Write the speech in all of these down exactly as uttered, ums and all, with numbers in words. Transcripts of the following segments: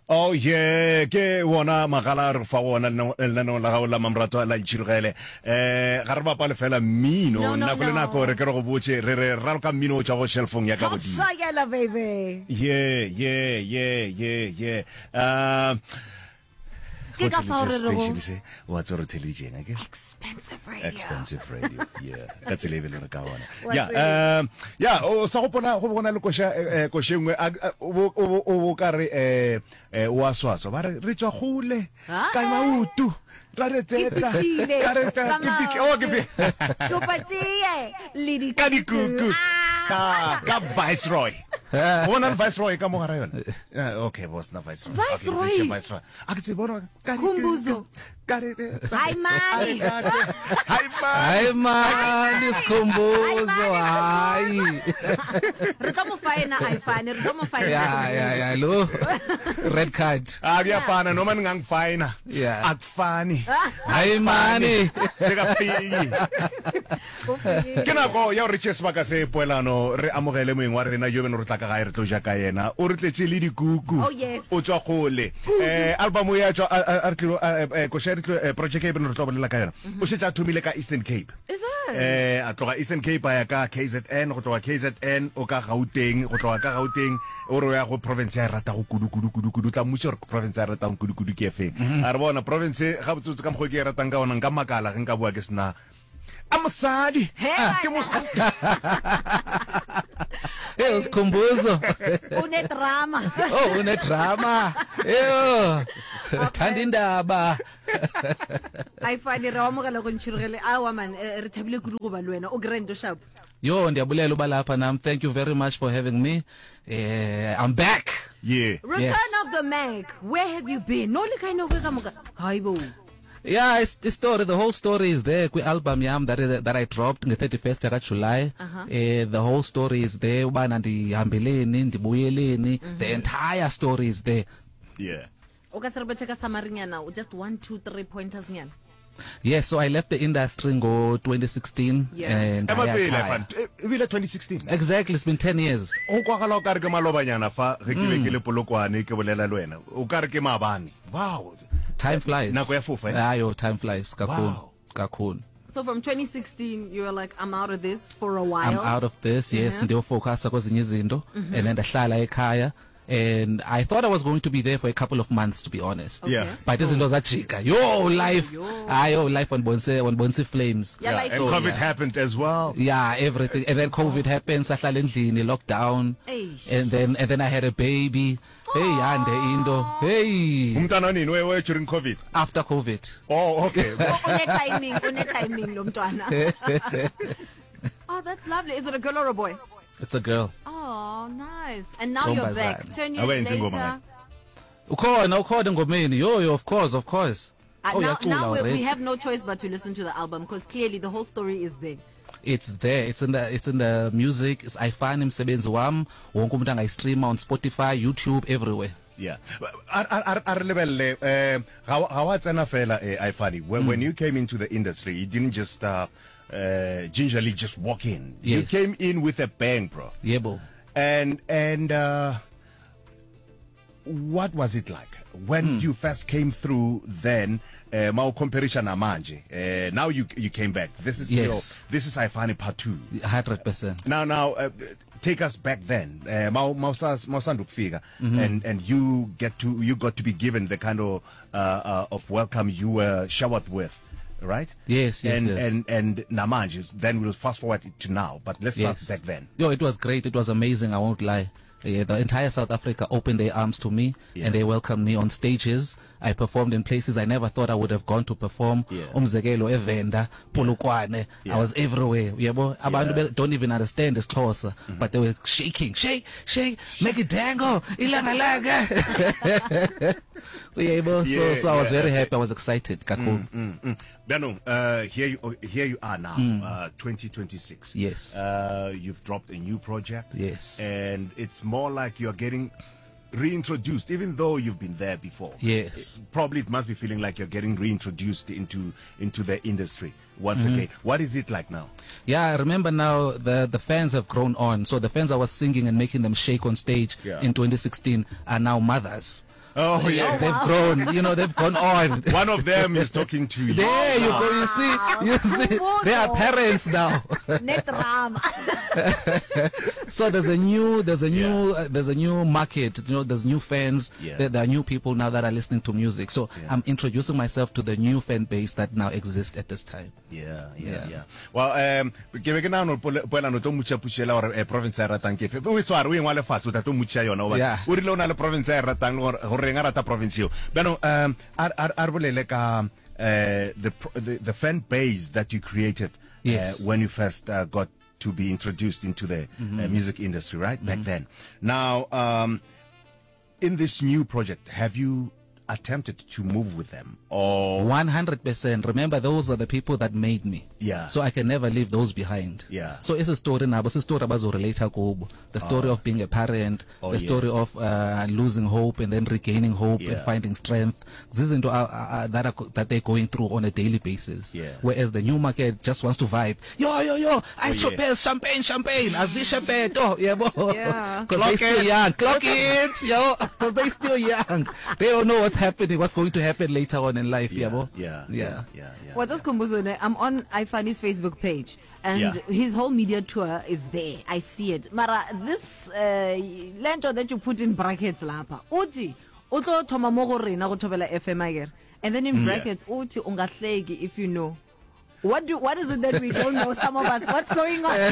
Oh yeah, ke wona magala re fa wona le no la la mamrato la nchirugele eh ga re bapa le fela mmino nna go le nako re ke re go botse re re ra ka mmino tsa go cellphone ya ka bodi Sayela baby. Yeah, yeah, yeah, yeah, yeah. Uh Ke ka fa re re go what's our television again? Expensive radio. Expensive radio. Yeah. That's a level re ka bona. Yeah, um yeah, o sa go bona go bona le kosha ko shengwe o o ka re eh wa swaswa ba re tswa gole ka mautu ra re tseta ka re tseta ke ke o ke Go patie le di ka di kuku ka ka Viceroy. Bona Viceroy ka mo gara yona. Okay, boss na Viceroy. Viceroy. Viceroy. Akitse bona ka Khumbuzo. Hi man. Hi man. Hi man, isikhumbuzo. Hayi. Re tla mo faena I fine, re tla mo faena. Yeah, yeah, yeah, lo. Red card. Akuyafana noma ningangifina. Yeah. Akufani. Hi man. Sekaphi. Kena go ya re tshesa baka se poelano re amogele moeng wa rena yo beno re tla ka ga re tloja ka yena o re tletse le dikuku Oh, yes. o tswa gole eh album ya tswa a re ko share project e beno re tlo bolela ka yona o se tla thumile ka Eastern Cape Is it? eh a tloga Eastern Cape ya ka K Z N go tloga K Z N o ka Gauteng go tloga ka Gauteng o re ya go province ya rata go kudu kudu kudu kudu tla mutse re province ya rata go kudu kudu ke fe a re bona province ga botsotse ka mo go ke ratang ka ona nka makala ge nka bua ke sna amusadi ke mo Eh, isikhumbuzo. Une drama. Oh, une drama. Eh. Thanda indaba. I find re wa mogela go ntshirugele awa man re thabile kudu go ba le wena o grand sharp. Yo, ndiyabulela uba lapha nam. Thank you very much for having me. Eh, I'm back. yeah Return Yes. of the Mac. Where have you been? No le kind of ka moka. Hayibo. Yeah, it's the story. The whole story is there. Kwi album yam that I- that I dropped on the thirty-first of July. Uh-huh. Uh, the whole story is there. Ubana ndihambeleni, ndibuyeleni. The entire story is there. yeah O ka se re beteka samarinyana, just one two three pointers nyana. Yes, so I left the industry in twenty sixteen. Yeah. And ema I pele acquired- fan e bile twenty sixteen Exactly, it's been ten years. o kwa gala o ka re ke malobanyana fa ge ke be ke le polokwane ke bolela le wena o ka re ke maabane wow Time flies. Nako ya fofa, eh? Ayo, time flies. Kakhulu. Wow. Kakhulu. So from twenty sixteen you were like I'm out of this for a while. I'm out of this, yes, Yeah. ndiyofocus kwezinye izinto and then ndahlala ekhaya and I thought I was going to be there for a couple of months, to be honest. Okay. Yeah. But izinto zajika. Yo, life. Yo. Ayo, life on Bonse, on Bonse Flames. Yeah, like and so, COVID yeah. happened as well Yeah, everything. And then COVID happened, sahlala endlini, lockdown. Eish. And then and then I had a baby. Hey, yande into. Hey, umntana nini we we during COVID after COVID. oh okay une timing, une timing lo mntwana. Oh, that's lovely. Is it a girl or a boy? It's a girl. Oh, nice. And now you're back. Ntombazane. ten Awe years yenze ingoma later. Ukhona, ukhona ngomeni. Yo, yo, of course, of course. Uh, Oh, now yacula now we, we already. have no choice but to listen to the album because clearly the whole story is there. It's there. It's in the it's in the music. It's I find msebenzi wam. Wonke umuntu angayistreama on Spotify, YouTube, everywhere. yeah a a a re lebelle eh ga ga wa tsena fela eh I funny when when you came into the industry you didn't just uh uh gingerly just walk in you Yes. came in with a bang bro Yebo. and and uh what was it like when you first came through then uh ma comparison na manje uh, now you you came back this is Yes. your this is I find part two one hundred percent. now now uh, take us back then uh, ma mawusanda ukufika and and you get to you got to be given the kind of uh, uh of welcome you were showered with right Yes, yes, and yes. and and namanje then we'll fast forward it to now but let's Yes. start back then Yo, it was great. It was amazing. I won't lie. Yeah, the entire South Africa opened their arms to me Yeah. and they welcomed me on stages. I performed in places I never thought I would have gone to perform. Yeah. Umzekelo eVenda, Polokwane. Yeah. I was everywhere. Yebo, abantu Yeah. be- don't even understand this Xhosa, but they were shaking, shake, shake, make it dangle, ilanga langa. Yebo, so Yeah, so I was yeah. very happy. I was excited. Kakhulu. Mm, mm. Beno, uh, here you here you are now, uh, twenty twenty-six. Yes. Uh, you've dropped a new project. Yes. And it's more like you're getting reintroduced, even though you've been there before. Yes. It- probably it must be feeling like you're getting reintroduced into into the industry once again. What is it like now? Yeah, I remember now the the fans have grown on. So the fans I was singing and making them shake on stage Yeah. in twenty sixteen are now mothers. Oh, So, yeah. they've grown. You know, they've gone on. One of them is talking to you. There you go. You see, you see, they are parents now. Net drama. So there's a new, there's a new, uh, there's a new market. You know, there's new fans. Yeah. There, there are new people now that are listening to music. So Yeah. I'm introducing myself to the new fan base that now exists at this time. Yeah, yeah, Yeah. yeah. Well, um, ke be ke na no poela no to mucha pushela or e province ya ratang ke fe. O tswa re ngwa le fase o ta to mucha yona o ba. Yeah. O rile ona le province ya ratang gore gore nga rata province yo. Bano um ar ar ar bolele ka uh, the, pro- the the fan base that you created Yes. uh, when you first uh, got to be introduced into the Mm-hmm. uh, music industry, right? Back then. Now, um in this new project, have you attempted to move with them or one hundred percent. Remember, those are the people that made me. Yeah. So I can never leave those behind. Yeah. So it's a story now. It's a story about relate kubo. The story of being a parent. Oh, the yeah. story of uh, losing hope and then regaining hope Yeah. and finding strength. This is into, uh, uh, that are, that they're going through on a daily basis. Yeah. Whereas the new market just wants to vibe. Yo yo yo! I Oh, show yeah. champagne, champagne. Azi champagne. Oh yeah, bo. Yeah. Because they still young. Clock it, yo. Because they still young. They don't know what's happening. What's going to happen later on in life. Yeah, bo. yeah, Yeah. yeah, yeah, yeah. What's this Kumbuzone? I'm on Ifani's Facebook page, and Yeah. his whole media tour is there. I see it. Mara, this uh, lento that you put in brackets, lapa. Uti, uto thoma mo go rena go thobela F M agere. And then in brackets, uti ungahleki if you know. What do what is it that we don't know? Some of us. What's going on?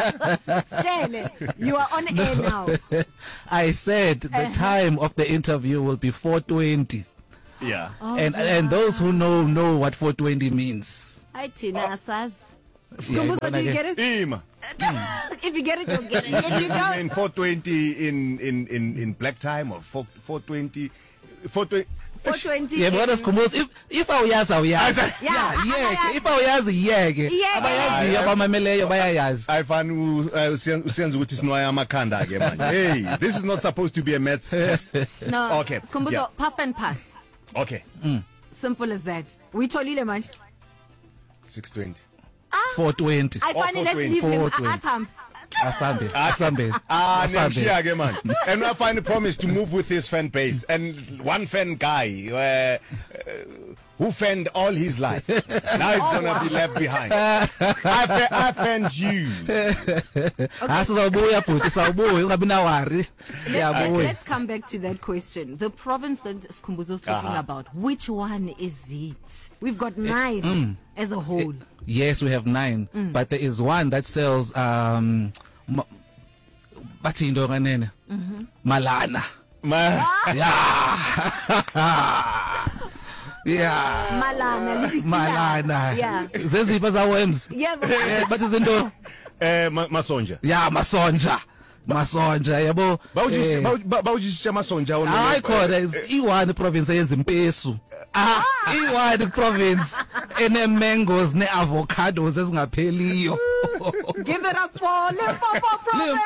Stele, you are on air now. I said the time of the interview will be four twenty. Yeah. and and those who know know what four twenty means. I Tina Asaz. Yeah, Kumbuzo, do you I get it? Ima. If you get it, you'll get it. If you don't, In four twenty in in in in black time or four four twenty four twenty. four twenty. Yeah, but that's cool. If if awuyazi awuyazi. Yeah, Yeah, if awuyazi yeke. Yeke. Abayazi abamameleyo bayayazi. I find usenza ukuthi sinwaya amakhanda ke manje. Hey, this is not supposed to be a maths test. No. Okay, Kumbuzo, yeah. puff and pass. Okay. Simple as that. We told you manje. six twenty. four twenty. I Oh, finally let's four twenty, leave him. four twenty. Ask him. Asambe. Asambe. Ah, Asambe. Nemshia ke man. And I finally promised to move with his fan base and one fan guy uh, uh, who fanned all his life. Now he's gonna be left behind. I, fa- I fanned you. Asizawubuya bhuti sawubuya ungabi nawari. Let's, Siyabuya. let's come back to that question. The province that Kumbuzo is talking Uh-huh. about, which one is it? We've got nine as a whole. Yes, we have nine, but there is one that sells um ma- bathi into kanene. Malana. Ma- Yeah. Malana. Lili Kila. Malana. Yeah. Zezipha zawems. Yeah. but- Eh bathi izinto. Eh, Ma- Masonja. Yeah, masonja. Masonja yabo. Bawujisha Eh, bawu- bawujisha masonja ono. hayi khona is i-one province eyenza impesu. Ah, i-one province ene mangoes ne avocados ezingapheliyo. Give it up for Limpopo province.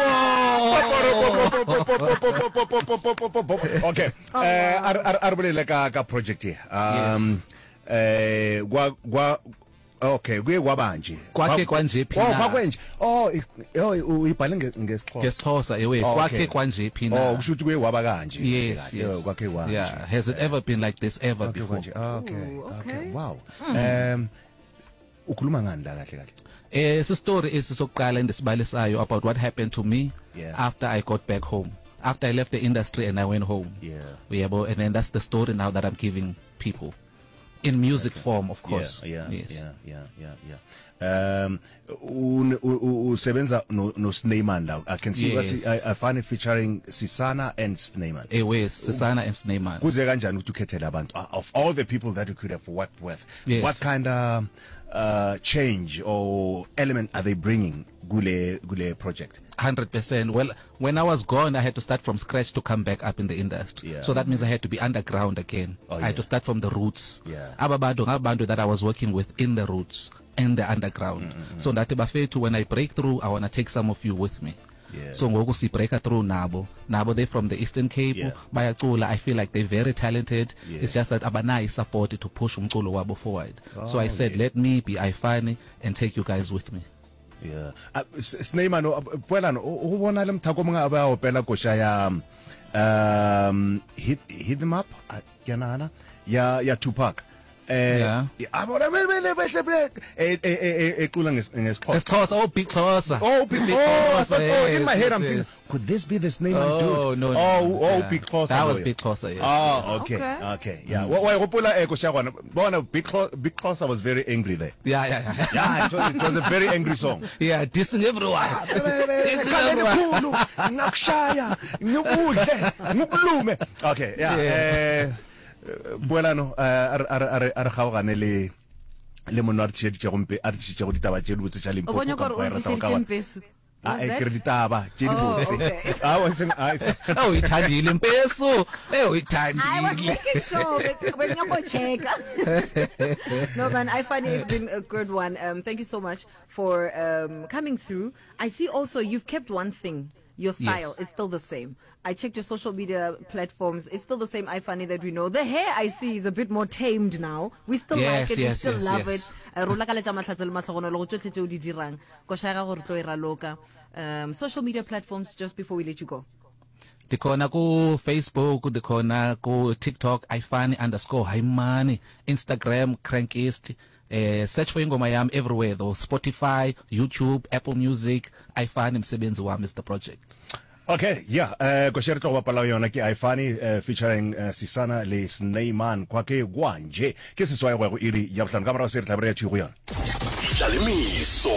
Limpopo. Okay. Eh, ar ar ar bolele ka ka project here. Um eh gwa gwa okay, kuye kwabanje. Kwakhe kwanje phina. Oh, kwakwenje. Oh, i- oh uyibhale nge- ngesixhosa. ngesixhosa ewe Oh, kwakhe okay. kwanje phina. Oh, kusho ukuthi kuye waba kanje. Yes, Yeah, yes. kwakhe kwanje. Yeah, has it ever been like this ever Kwakhe before? kwanje. Ah, okay. Ooh, Okay. okay. Wow. Um ukhuluma ngani la kahle kahle? Eh, it's a story is sokuqala endisibalisayo about what happened to me Yeah. after I got back home. After I left the industry and I went home. Yeah. Yeah, but, and then that's the story now that I'm giving people in music form, of course. Yeah, yeah, Yes. yeah, yeah, yeah, yeah. Um, un- u- u- usebenza no, no Sneyman now. I can see Yes. what I, I find it featuring Sisana and Sneyman. Ewe, Sisana and Sneyman. Kuze kanjani ukuthi ukhethele abantu Uh, of all the people that you could have worked with? Yes. What kind of uh, change or element are they bringing gule gule project? one hundred percent. Well, when I was gone, I had to start from scratch to come back up in the industry. Yeah. So that means I had to be underground again. Oh, I yeah. had to start from the roots. Yeah. Ababantu ngabantu that I was working with in the roots and the underground. So that bafethu, when I break through, I want to take some of you with me. Yeah. So ngoku si break through nabo. Nabo they from the Eastern Cape. Yeah. Bayacula. I feel like they're very talented. Yeah. It's just that abanayi support to push umculo wabo forward. So I Oh, said, yeah. let me be Ifani and take you guys with me. Yeah. Uh, S- Sneyman, uh, puela no, o bona le mthako mga ba opela ko sha ya um hit hit them up ke nana ya ya Tupac eh Yeah. abona mele bese black eh eh ecula ngesixhosa Xhosa, oh big Xhosa. oh big Big oh, I Xhosa, thought, oh in yes, my head yes, I'm thinking yes. could this be this name I'm Oh doing no, no, oh no, oh yeah. big Xhosa That was lawyer. big Xhosa, yeah. Oh, okay, Okay. okay, yeah. Wa wa gopola eh koshagwana. Bona big Xhosa, big Xhosa was very angry there. Yeah, yeah, yeah. Yeah, it was, it was a very angry song. Yeah, dissing everyone. Dissing everyone. Ngakushaya, ngikuhle, ngikulume. Okay, yeah. Eh buelano ar ar ar ar gaogane le le mona re tshedi tshegompe a re tshedi go ditaba tshedi botse tsa limpo O bone gore o tlisitse mpesu. a Was e that? kre ditaba tshedi Oh, botse okay. a wa seng a Oh, ithandile mpeso. Eh, I was uyithandile. making sure when you go check. No man, I find it's been a good one. Um, thank you so much for um, coming through. I see also you've kept one thing. Your style Yes. is still the same. I checked your social media platforms. It's still the same iFunny that we know. The hair I see is a bit more tamed now. We still Yes, like it. yes, we still yes, love yes. it. Uh, rola ka letsa matlhatse le matlhogono le go tsotlhe tse o di dirang. Ko shara gore tlo ira loka. Um, social media platforms just before we let you go. Dikhona ku Facebook, dikhona ku TikTok, iFunny underscore Haimani, Instagram, Crankist. Uh, search for ingoma yam everywhere though. Spotify, YouTube, Apple Music, iFunny msebenzi wami is the project. Okay, yeah, uh go share to bapala yona ke iFunny uh, featuring uh, Sisana le Sneyman kwa ke gwanje ke se swaya go iri ya botlhano ka mara se re tla bere ya tshego yona Tlalemiso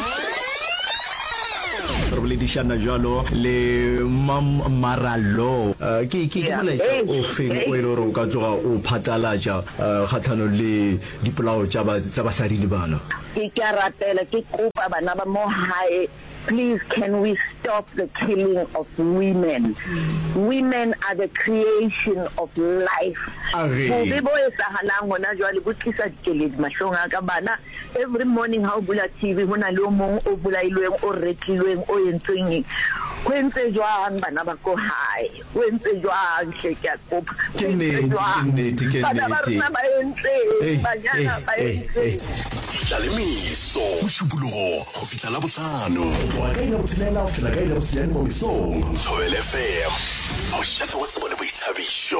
re boledišana jalo le Mam Maralo uh, ke ke ke molaetsa o feng o ile gore o ka tsoga o phatlalatša uh, kgatlhano le dipolao tša ba- tša basadi le bana ke ka rapela ke kopa bana ba mo hae please can we stop the killing of women women are the creation of life Are. bo be bo etsahalang hona jwale bo tlisa dikeledi mahlong a ka bana every morning ha o bula T V hona le o mong o bulailweng o rekilweng o entsweng ho entse jwang bana ba ko hae ho entse jwang hle ke a kopa Ke nnete, ke nnete, ke bana ba nnete. rona ba entse banyana ba entse Tlalemiso go šupologo go fihla la botlhano wa ka ina botshelela go fihla ka ina bo siane mo mesong Thobela F M o šate wa tsebo le boithabišo